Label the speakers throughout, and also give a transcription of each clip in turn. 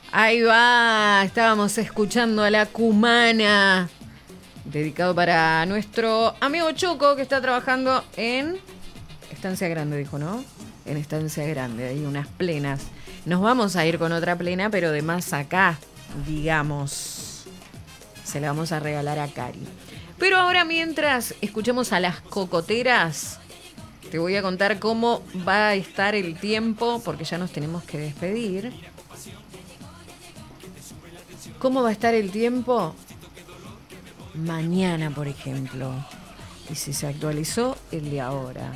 Speaker 1: Ahí va, estábamos escuchando a La Cumana, dedicado para nuestro amigo Choco, que está trabajando en Estancia Grande, dijo, ¿no? En Estancia Grande, hay unas plenas. Nos vamos a ir con otra plena, pero de más acá, digamos. Se la vamos a regalar a Cari. Pero ahora, mientras escuchemos a las cocoteras, te voy a contar cómo va a estar el tiempo, porque ya nos tenemos que despedir. ¿Cómo va a estar el tiempo? Mañana, por ejemplo. Y si se actualizó el de ahora.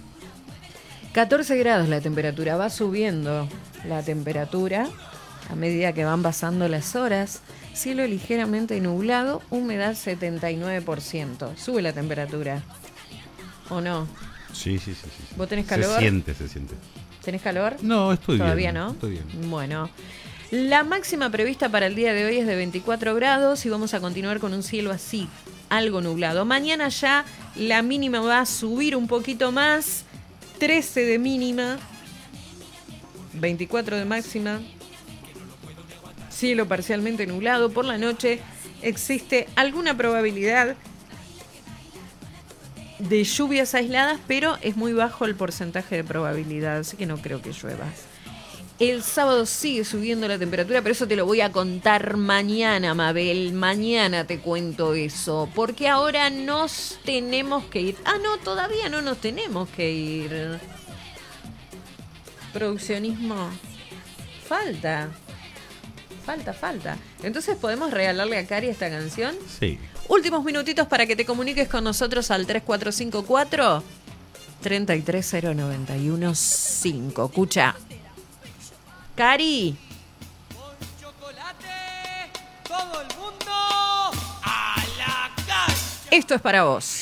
Speaker 1: 14 grados la temperatura. Va subiendo la temperatura a medida que van pasando las horas. Cielo ligeramente nublado. Humedad 79%. Sube la temperatura. ¿O no?
Speaker 2: Sí.
Speaker 1: ¿Vos tenés calor?
Speaker 2: Se siente.
Speaker 1: ¿Tenés calor?
Speaker 2: No, estoy bien.
Speaker 1: ¿Todavía no?
Speaker 2: Estoy bien.
Speaker 1: Bueno. La máxima prevista para el día de hoy es de 24 grados y vamos a continuar con un cielo así, algo nublado. Mañana ya la mínima va a subir un poquito más, 13 de mínima, 24 de máxima, cielo parcialmente nublado. Por la noche existe alguna probabilidad de lluvias aisladas, pero es muy bajo el porcentaje de probabilidad, así que no creo que llueva. El sábado sigue subiendo la temperatura, pero eso te lo voy a contar mañana, Mabel. Mañana te cuento eso, porque ahora nos tenemos que ir. Ah, no, todavía no nos tenemos que ir. Produccionismo. Falta. Entonces, ¿podemos regalarle a Cari esta canción?
Speaker 2: Sí.
Speaker 1: Últimos minutitos para que te comuniques con nosotros al 3454 330915. Escucha. Cari.
Speaker 3: Con chocolate, todo el mundo a la cancha.
Speaker 1: Esto es para vos.